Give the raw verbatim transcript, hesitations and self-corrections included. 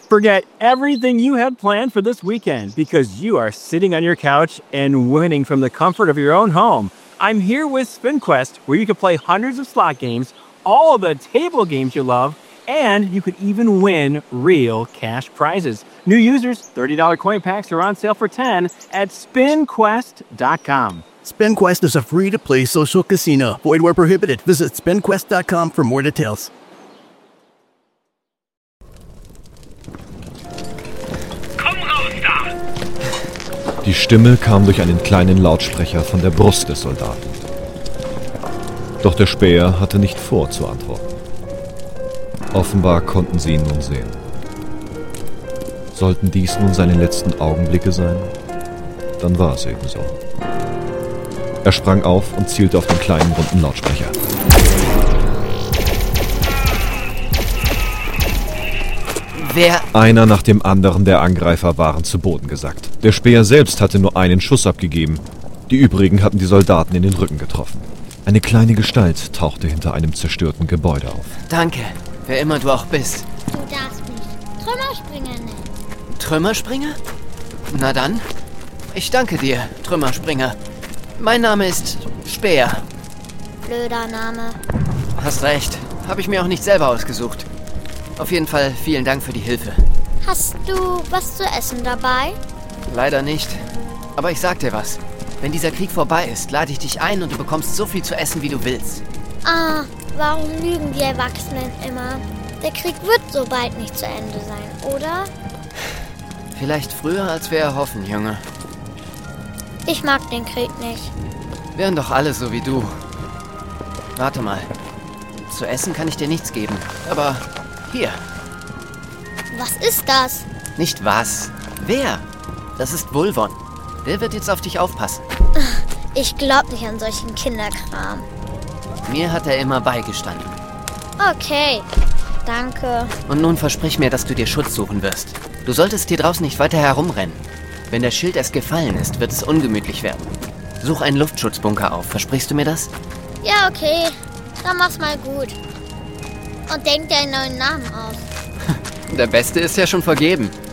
Forget everything you had planned for this weekend because you are sitting on your couch and winning from the comfort of your own home. I'm here with SpinQuest, where you can play hundreds of slot games, all of the table games you love, and you could even win real cash prizes. New users, thirty dollars coin packs are on sale for ten dollars at spin quest dot com. SpinQuest is a free-to-play social casino. Void where prohibited. Visit spin quest dot com for more details. Komm raus da! Die Stimme kam durch einen kleinen Lautsprecher von der Brust des Soldaten. Doch der Späher hatte nicht vor zu antworten. Offenbar konnten sie ihn nun sehen. Sollten dies nun seine letzten Augenblicke sein? Dann war es eben so. Er sprang auf und zielte auf den kleinen runden Lautsprecher. Wer? Einer nach dem anderen der Angreifer waren zu Boden gesackt. Der Späher selbst hatte nur einen Schuss abgegeben. Die übrigen hatten die Soldaten in den Rücken getroffen. Eine kleine Gestalt tauchte hinter einem zerstörten Gebäude auf. Danke, wer immer du auch bist. Du darfst mich Trümmerspringer nennen. Trümmerspringer? Na dann, ich danke dir, Trümmerspringer. Mein Name ist Späher. Blöder Name. Hast recht, habe ich mir auch nicht selber ausgesucht. Auf jeden Fall vielen Dank für die Hilfe. Hast du was zu essen dabei? Leider nicht, aber ich sag dir was. Wenn dieser Krieg vorbei ist, lade ich dich ein und du bekommst so viel zu essen, wie du willst. Ah, warum lügen die Erwachsenen immer? Der Krieg wird so bald nicht zu Ende sein, oder? Vielleicht früher, als wir erhoffen, Junge. Ich mag den Krieg nicht. Wären doch alle so wie du. Warte mal. Zu essen kann ich dir nichts geben, aber hier. Was ist das? Nicht was. Wer? Das ist Wulvon. Der wird jetzt auf dich aufpassen. Ich glaub nicht an solchen Kinderkram. Mir hat er immer beigestanden. Okay, danke. Und nun versprich mir, dass du dir Schutz suchen wirst. Du solltest hier draußen nicht weiter herumrennen. Wenn der Schild erst gefallen ist, wird es ungemütlich werden. Such einen Luftschutzbunker auf. Versprichst du mir das? Ja, okay. Dann mach's mal gut. Und denk dir einen neuen Namen aus. Der beste ist ja schon vergeben.